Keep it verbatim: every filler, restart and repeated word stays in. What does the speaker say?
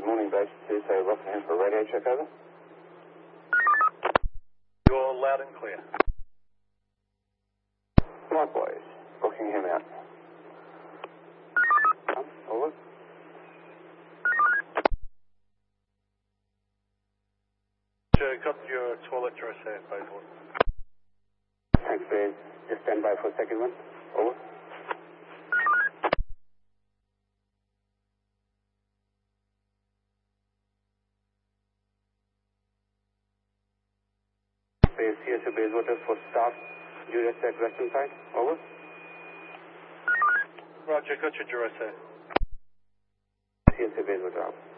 morning, base two, say Rockingham for radio check, over. You're loud and clear. Likewise, Rockingham out. Over. So got your toilet dress there, Basil. Thanks, Bears. Just stand by for a second one. Over. Bears, C S O Bayswater for staff. Julius at Western side. Over. Roger, got your dress there. C S O Bayswater out.